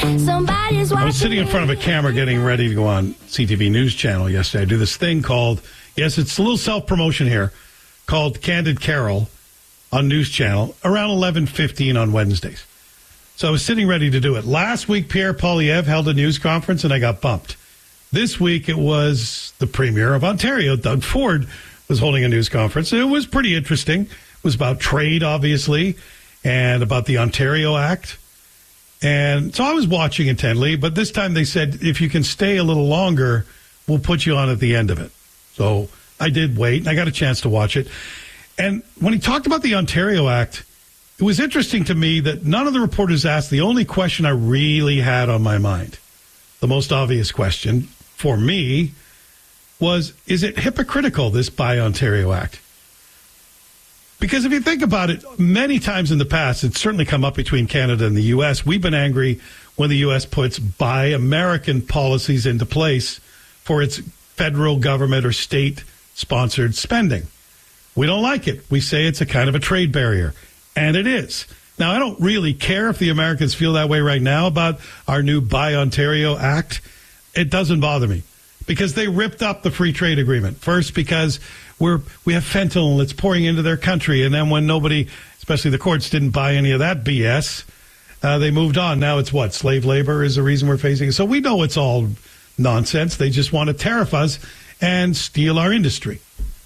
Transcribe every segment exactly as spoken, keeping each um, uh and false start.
Somebody's I was sitting in front of a camera getting ready to go on C T V News Channel yesterday. I do this thing called, yes, it's a little self-promotion here, called Candid Carol on News Channel around eleven fifteen on Wednesdays. So I was sitting ready to do it. Last week, Pierre Poilievre held a news conference and I got bumped. This week, it was the Premier of Ontario, Doug Ford, was holding a news conference. It was pretty interesting. It was about trade, obviously, and about the Ontario Act. And so I was watching intently, but this time they said, if you can stay a little longer, we'll put you on at the end of it. So I did wait, and I got a chance to watch it. And when he talked about the Ontario Act, it was interesting to me that none of the reporters asked the only question I really had on my mind. The most obvious question for me was, is it hypocritical, this Buy Ontario Act? Because if you think about it, many times in the past, it's certainly come up between Canada and the U S. We've been angry when the U S puts Buy American policies into place for its federal government or state-sponsored spending. We don't like it. We say it's a kind of a trade barrier, and it is. Now, I don't really care if the Americans feel that way right now about our new Buy Ontario Act. It doesn't bother me because they ripped up the free trade agreement. First, because we're we have fentanyl that's pouring into their country, and then when nobody, especially the courts, didn't buy any of that B S, uh, they moved on. Now it's what? Slave labor is the reason we're facing it. So we know it's all nonsense. They just want to tariff us and steal our industry.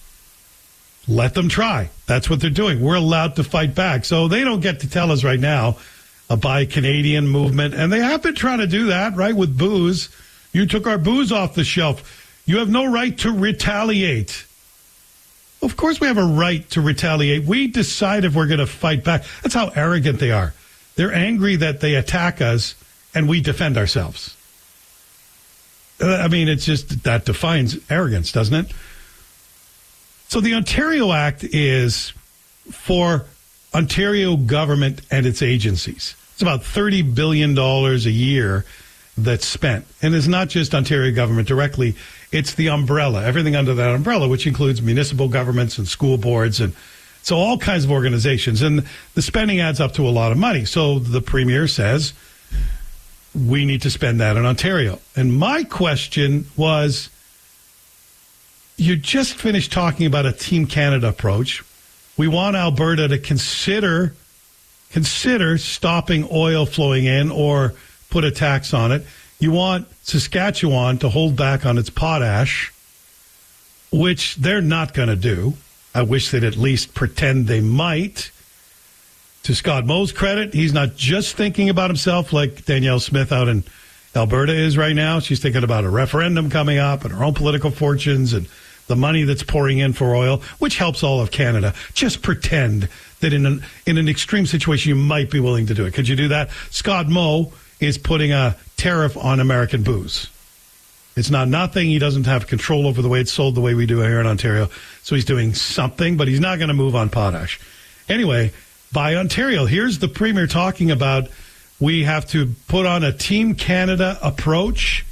Let them try. That's what they're doing. We're allowed to fight back. So they don't get to tell us right now a Buy Canadian movement. And they have been trying to do that, right, with booze. You took our booze off the shelf. You have no right to retaliate. Of course we have a right to retaliate. We decide if we're going to fight back. That's how arrogant they are. They're angry that they attack us and we defend ourselves. I mean, it's just that defines arrogance, doesn't it? So the Ontario Act is for Ontario government and its agencies. It's about thirty billion dollars a year that's spent. And it's not just Ontario government directly. It's the umbrella, everything under that umbrella, which includes municipal governments and school boards and so all kinds of organizations. And the spending adds up to a lot of money. So the Premier says we need to spend that in Ontario. And my question was, you just finished talking about a Team Canada approach. We want Alberta to consider consider stopping oil flowing in or put a tax on it. You want Saskatchewan to hold back on its potash, which they're not going to do. I wish they'd at least pretend they might. To Scott Moe's credit, he's not just thinking about himself like Danielle Smith out in Alberta is right now. She's thinking about a referendum coming up and her own political fortunes and the money that's pouring in for oil, which helps all of Canada. Just pretend that in an, in an extreme situation, you might be willing to do it. Could you do that? Scott Moe is putting a tariff on American booze. It's not nothing. He doesn't have control over the way it's sold the way we do here in Ontario. So he's doing something, but he's not going to move on potash. Anyway, Buy Ontario. Here's the Premier talking about we have to put on a Team Canada approach,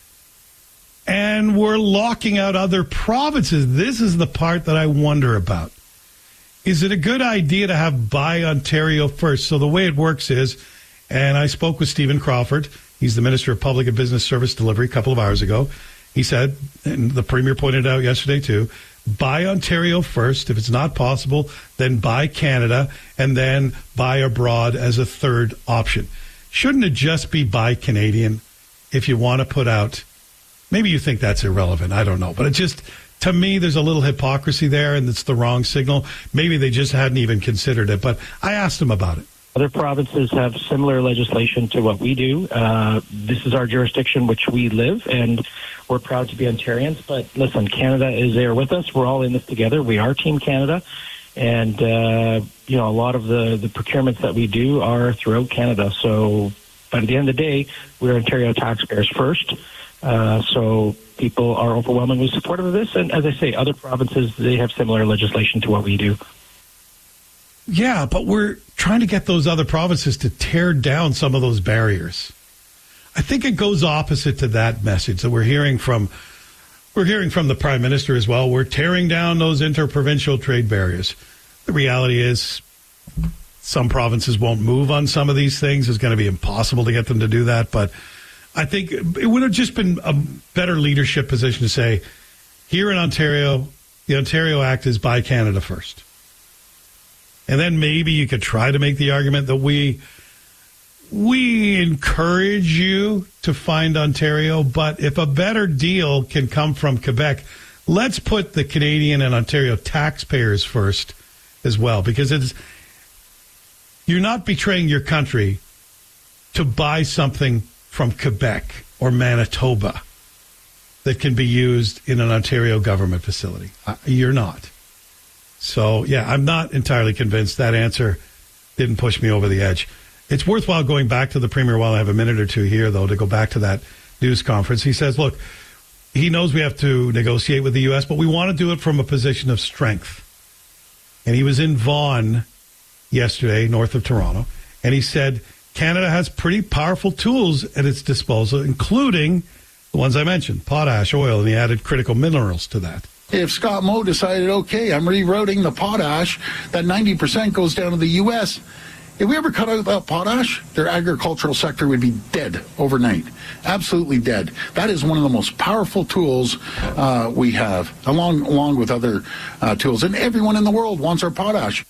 and we're locking out other provinces. This is the part that I wonder about. Is it a good idea to have Buy Ontario first? So the way it works is, and I spoke with Stephen Crawford, he's the Minister of Public and Business Service Delivery a couple of hours ago. He said, and the Premier pointed out yesterday too, Buy Ontario first. If it's not possible, then Buy Canada, and then Buy Abroad as a third option. Shouldn't it just be Buy Canadian if you want to put out? Maybe you think that's irrelevant. I don't know. But it just, to me, there's a little hypocrisy there, and it's the wrong signal. Maybe they just hadn't even considered it. But I asked them about it. Other provinces have similar legislation to what we do. Uh, this is our jurisdiction, which we live, and we're proud to be Ontarians. But listen, Canada is there with us. We're all in this together. We are Team Canada. And, uh, you know, a lot of the, the procurements that we do are throughout Canada. So, but at the end of the day, we're Ontario taxpayers first. Uh, so people are overwhelmingly supportive of this. And as I say, other provinces, they have similar legislation to what we do. Yeah, but we're trying to get those other provinces to tear down some of those barriers. I think it goes opposite to that message that we're hearing from we're hearing from the Prime Minister as well. We're tearing down those interprovincial trade barriers. The reality is some provinces won't move on some of these things. It's going to be impossible to get them to do that. But I think it would have just been a better leadership position to say, here in Ontario, the Ontario Act is Buy Canada first. And then maybe you could try to make the argument that we we encourage you to find Ontario, but if a better deal can come from Quebec, let's put the Canadian and Ontario taxpayers first as well, because it's you're not betraying your country to buy something from Quebec or Manitoba that can be used in an Ontario government facility. You're not. So, yeah, I'm not entirely convinced. That answer didn't push me over the edge. It's worthwhile going back to the Premier while I have a minute or two here, though, to go back to that news conference. He says, look, he knows we have to negotiate with the U S, but we want to do it from a position of strength. And he was in Vaughan yesterday, north of Toronto, and he said Canada has pretty powerful tools at its disposal, including the ones I mentioned, potash, oil, and he added critical minerals to that. If Scott Moe decided, okay, I'm rerouting the potash, that ninety percent goes down to the U S, if we ever cut out that potash, their agricultural sector would be dead overnight. Absolutely dead. That is one of the most powerful tools uh, we have, along along with other uh, tools. And everyone in the world wants our potash.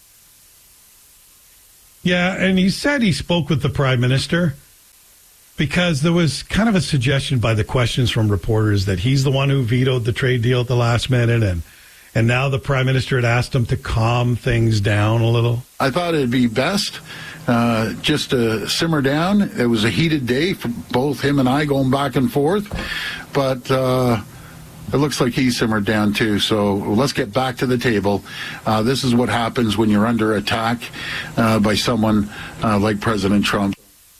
Yeah, and he said he spoke with the Prime Minister because there was kind of a suggestion by the questions from reporters that he's the one who vetoed the trade deal at the last minute, and And now the Prime Minister had asked him to calm things down a little. I thought it'd be best uh, just to simmer down. It was a heated day for both him and I going back and forth. But uh, it looks like he simmered down too. So let's get back to the table. Uh, this is what happens when you're under attack uh, by someone uh, like President Trump.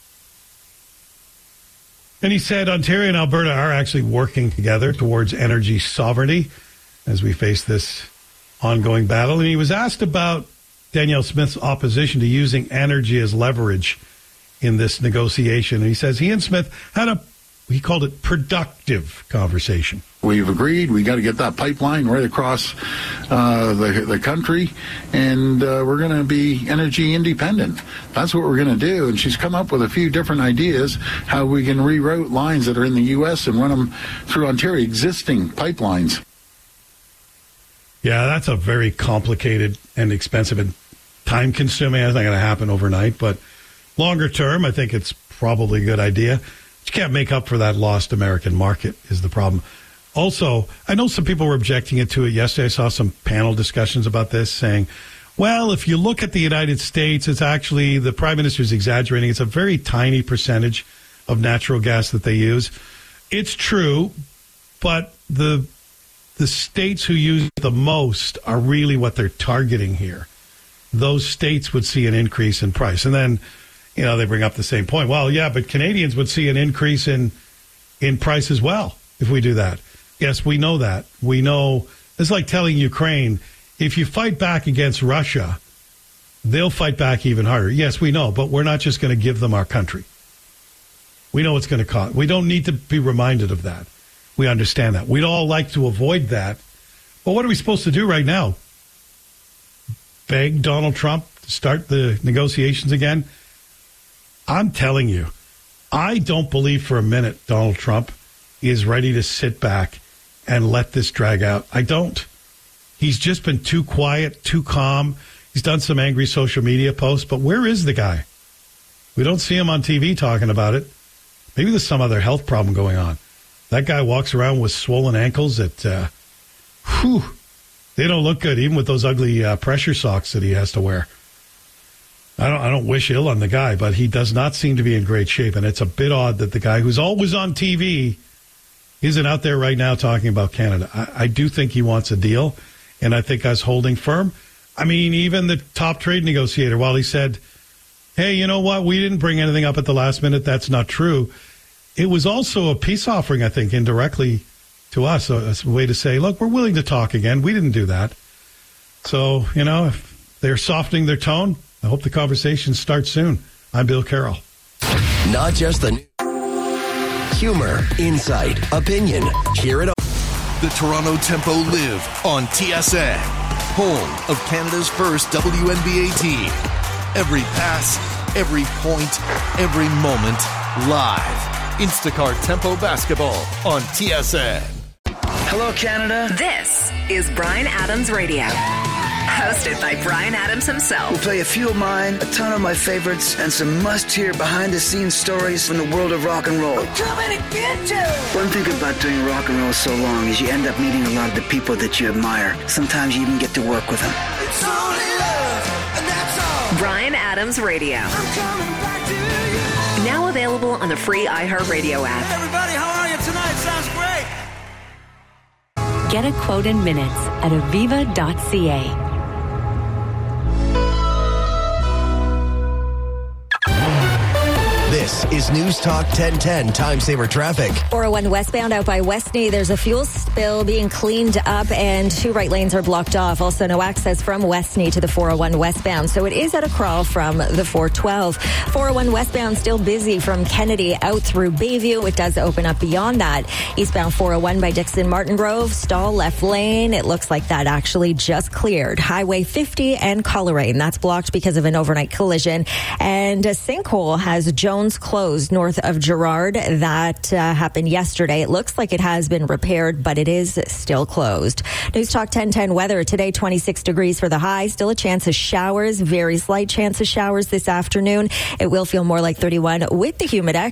And he said Ontario and Alberta are actually working together towards energy sovereignty as we face this ongoing battle. And he was asked about Danielle Smith's opposition to using energy as leverage in this negotiation. And he says he and Smith had a, he called it productive conversation. We've agreed we got to get that pipeline right across uh, the, the country, and uh, we're going to be energy independent. That's what we're going to do. And she's come up with a few different ideas how we can reroute lines that are in the U S and run them through Ontario, existing pipelines. Yeah, that's a very complicated and expensive and time-consuming. It's not going to happen overnight, but longer term, I think it's probably a good idea. But you can't make up for that lost American market is the problem. Also, I know some people were objecting it to it yesterday. I saw some panel discussions about this saying, well, if you look at the United States, it's actually, the Prime Minister's exaggerating. It's a very tiny percentage of natural gas that they use. It's true, but the the states who use the most are really what they're targeting here. Those states would see an increase in price. And then, you know, they bring up the same point. Well, yeah, but Canadians would see an increase in in price as well if we do that. Yes, we know that. We know, it's like telling Ukraine, if you fight back against Russia, they'll fight back even harder. Yes, we know, but we're not just going to give them our country. We know it's going to cost. We don't need to be reminded of that. We understand that. We'd all like to avoid that. But what are we supposed to do right now? Beg Donald Trump to start the negotiations again? I'm telling you, I don't believe for a minute Donald Trump is ready to sit back and let this drag out. I don't. He's just been too quiet, too calm. He's done some angry social media posts, but where is the guy? We don't see him on T V talking about it. Maybe there's some other health problem going on. That guy walks around with swollen ankles that, uh, whew, they don't look good, even with those ugly uh, pressure socks that he has to wear. I don't, I don't wish ill on the guy, but he does not seem to be in great shape, and it's a bit odd that the guy who's always on T V isn't out there right now talking about Canada. I, I do think he wants a deal, and I think us holding firm. I mean, even the top trade negotiator, while he said, hey, you know what, we didn't bring anything up at the last minute, that's not true. It was also a peace offering, I think, indirectly to us, a, a way to say, look, we're willing to talk again. We didn't do that. So, you know, if they're softening their tone, I hope the conversation starts soon. I'm Bill Carroll. Not just the news. Humor, insight, opinion. Hear it all. The Toronto Tempo live on T S N, home of Canada's first W N B A team. Every pass, every point, every moment, live. Instacart Tempo Basketball on T S N. Hello, Canada. This is Bryan Adams Radio. Hosted by Bryan Adams himself. We'll play a few of mine, a ton of my favorites, and some must-hear behind-the-scenes stories from the world of rock and roll. I'm coming to get you! One thing about doing rock and roll so long is you end up meeting a lot of the people that you admire. Sometimes you even get to work with them. It's only love, and that's all. Bryan Adams Radio. I'm coming back to you. Now available on the free iHeartRadio app. Hey everybody, how are you tonight? Sounds great. Get a quote in minutes at aviva dot c a. This is News Talk ten ten Time Saver Traffic. four oh one westbound out by Westney. There's a fuel spill being cleaned up and two right lanes are blocked off. Also, no access from Westney to the four oh one westbound. So it is at a crawl from the four twelve. four oh one westbound still busy from Kennedy out through Bayview. It does open up beyond that. Eastbound four oh one by Dixon Martin Grove. Stall left lane. It looks like that actually just cleared. Highway fifty and Coleraine. That's blocked because of an overnight collision. And a sinkhole has Jones closed north of Girard. That uh, happened yesterday. It looks like it has been repaired, but it is still closed. News Talk ten ten weather. Today, twenty-six degrees for the high. Still a chance of showers. Very slight chance of showers this afternoon. It will feel more like thirty-one with the Humidex.